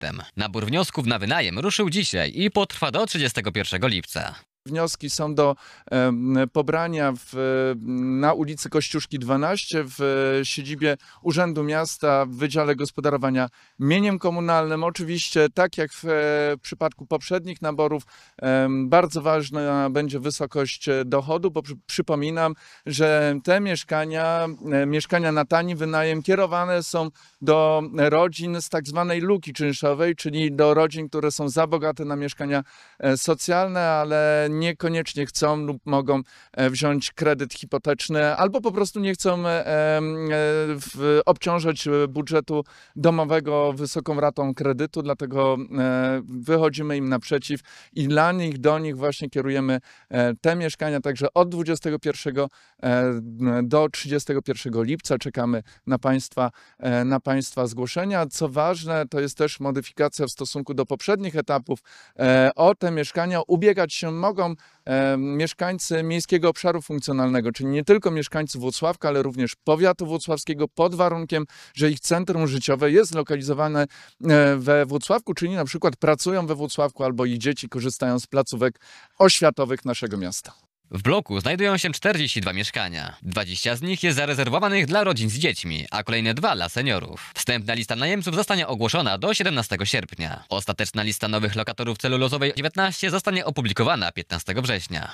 projektem. Nabór wniosków na wynajem ruszył dzisiaj i potrwa do 31 lipca. Wnioski są do pobrania na ulicy Kościuszki 12 w siedzibie Urzędu Miasta w Wydziale Gospodarowania Mieniem Komunalnym. Oczywiście, tak jak w przypadku poprzednich naborów, bardzo ważna będzie wysokość dochodu, bo przypominam, że te mieszkania na tani wynajem kierowane są do rodzin z tak zwanej luki czynszowej, czyli do rodzin, które są za bogate na mieszkania socjalne, ale niekoniecznie chcą lub mogą wziąć kredyt hipoteczny, albo po prostu nie chcą obciążać budżetu domowego wysoką ratą kredytu, dlatego wychodzimy im naprzeciw i do nich właśnie kierujemy te mieszkania, także od 21 do 31 lipca czekamy na Państwa zgłoszenia. Co ważne, to jest też modyfikacja w stosunku do poprzednich etapów. O te mieszkania ubiegać się mogą mieszkańcy Miejskiego Obszaru Funkcjonalnego, czyli nie tylko mieszkańcy Włocławka, ale również powiatu włocławskiego, pod warunkiem, że ich centrum życiowe jest zlokalizowane we Włocławku, czyli na przykład pracują we Włocławku albo ich dzieci korzystają z placówek oświatowych naszego miasta. W bloku znajdują się 42 mieszkania. 20 z nich jest zarezerwowanych dla rodzin z dziećmi, a kolejne 2 dla seniorów. Wstępna lista najemców zostanie ogłoszona do 17 sierpnia. Ostateczna lista nowych lokatorów celulozowej 19 zostanie opublikowana 15 września.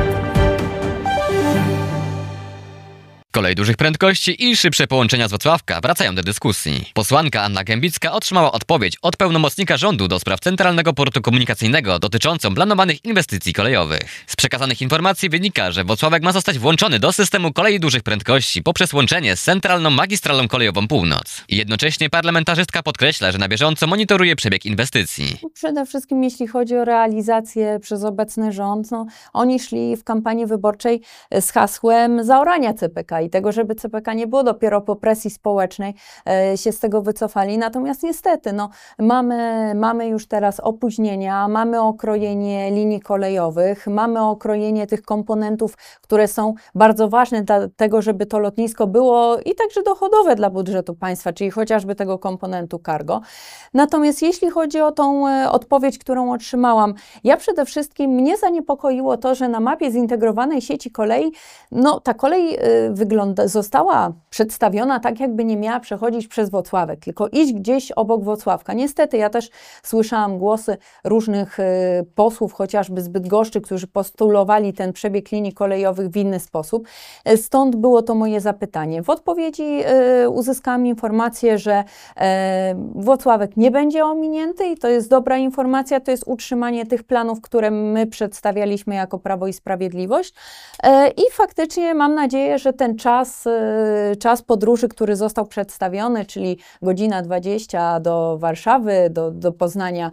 Kolej dużych prędkości i szybsze połączenia z Włocławka wracają do dyskusji. Posłanka Anna Gębicka otrzymała odpowiedź od pełnomocnika rządu do spraw Centralnego Portu Komunikacyjnego dotyczącą planowanych inwestycji kolejowych. Z przekazanych informacji wynika, że Włocławek ma zostać włączony do systemu kolei dużych prędkości poprzez łączenie z Centralną Magistralą Kolejową Północ. Jednocześnie parlamentarzystka podkreśla, że na bieżąco monitoruje przebieg inwestycji. Przede wszystkim jeśli chodzi o realizację przez obecny rząd, oni szli w kampanii wyborczej z hasłem zaorania CPK i tego, żeby CPK nie było, dopiero po presji społecznej się z tego wycofali. Natomiast niestety mamy już teraz opóźnienia, mamy okrojenie linii kolejowych, mamy okrojenie tych komponentów, które są bardzo ważne dla tego, żeby to lotnisko było i także dochodowe dla budżetu państwa, czyli chociażby tego komponentu cargo. Natomiast jeśli chodzi o tą odpowiedź, którą otrzymałam, ja przede wszystkim mnie zaniepokoiło to, że na mapie zintegrowanej sieci kolei, ta kolej została przedstawiona tak, jakby nie miała przechodzić przez Włocławek, tylko iść gdzieś obok Włocławka. Niestety ja też słyszałam głosy różnych posłów, chociażby z Bydgoszczy, którzy postulowali ten przebieg linii kolejowych w inny sposób. Stąd było to moje zapytanie. W odpowiedzi uzyskałam informację, że Włocławek nie będzie ominięty i to jest dobra informacja, to jest utrzymanie tych planów, które my przedstawialiśmy jako Prawo i Sprawiedliwość i faktycznie mam nadzieję, że ten czas podróży, który został przedstawiony, czyli godzina 20 do Warszawy, do Poznania,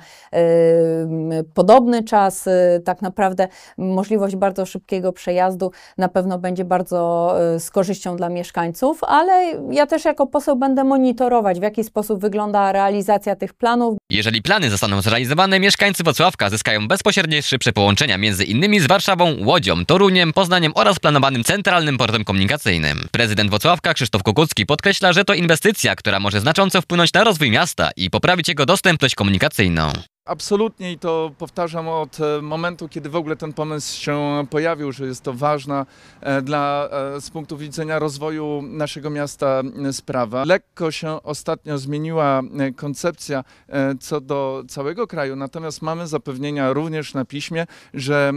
podobny czas, tak naprawdę możliwość bardzo szybkiego przejazdu na pewno będzie bardzo z korzyścią dla mieszkańców, ale ja też jako poseł będę monitorować, w jaki sposób wygląda realizacja tych planów. Jeżeli plany zostaną zrealizowane, mieszkańcy Włocławka zyskają bezpośrednie szybsze połączenia między innymi z Warszawą, Łodzią, Toruniem, Poznaniem oraz planowanym Centralnym Portem Komunikacyjnym. Prezydent Włocławka Krzysztof Kukucki podkreśla, że to inwestycja, która może znacząco wpłynąć na rozwój miasta i poprawić jego dostępność komunikacyjną. Absolutnie i to powtarzam od momentu, kiedy w ogóle ten pomysł się pojawił, że jest to ważna z punktu widzenia rozwoju naszego miasta sprawa. Lekko się ostatnio zmieniła koncepcja co do całego kraju, natomiast mamy zapewnienia również na piśmie, że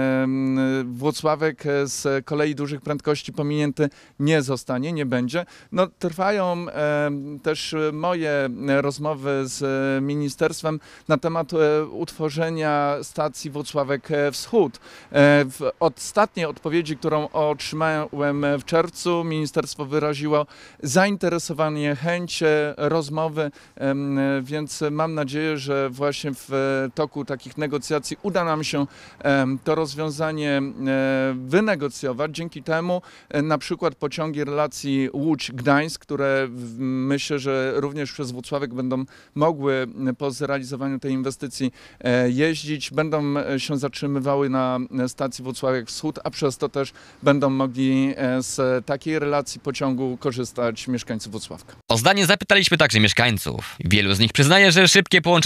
Włocławek z kolei dużych prędkości pominięty nie zostanie, nie będzie. Trwają też moje rozmowy z ministerstwem na temat utworzenia stacji Włocławek Wschód. W ostatniej odpowiedzi, którą otrzymałem w czerwcu, ministerstwo wyraziło zainteresowanie, chęć rozmowy, więc mam nadzieję, że właśnie w toku takich negocjacji uda nam się to rozwiązanie wynegocjować. Dzięki temu na przykład pociągi relacji Łódź-Gdańsk, które myślę, że również przez Włocławek będą mogły po zrealizowaniu tej inwestycji jeździć, będą się zatrzymywały na stacji Włocławek Wschód, a przez to też będą mogli z takiej relacji pociągu korzystać mieszkańcy Włocławka. O zdanie zapytaliśmy także mieszkańców. Wielu z nich przyznaje, że szybkie połączenie